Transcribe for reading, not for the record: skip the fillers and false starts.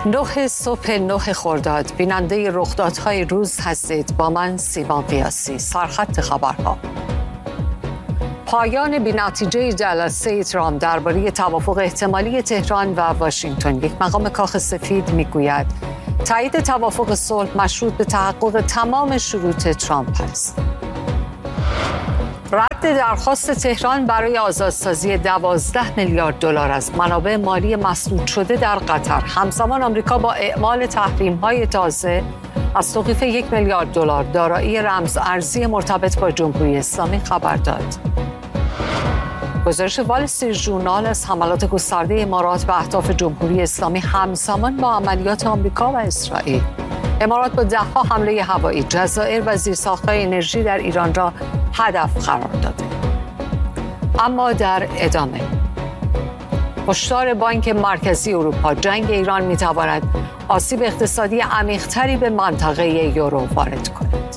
9 صبح 9 خرداد بیننده رخدادهای روز هستید. با من سیما قیاسی. سرخط خبرها: پایان بی‌نتیجه جلسه ترامپ درباره توافق احتمالی تهران و واشنگتن. یک مقام کاخ سفید میگوید تایید توافق صلح مشروط به تحقق تمام شروط ترامپ است. رد درخواست تهران برای آزادسازی 12 میلیارد دلار از منابع مالی مسدود شده در قطر. همزمان آمریکا با اعمال تحریم‌های تازه از توقیف 1 میلیارد دلار دارایی رمز ارزی مرتبط با جمهوری اسلامی خبر داد. گزارش وال استریت ژورنال از حملات گسترده امارات به اهداف جمهوری اسلامی همزمان با عملیات آمریکا و اسرائیل. امارات با 10 حمله هوایی جزایر و زیرساخت‌های انرژی در ایران را هدف قرار داده. اما در ادامه، هشدار بانک مرکزی اروپا: جنگ ایران می‌تواند آسیب اقتصادی عمیق‌تری به منطقه یورو وارد کند.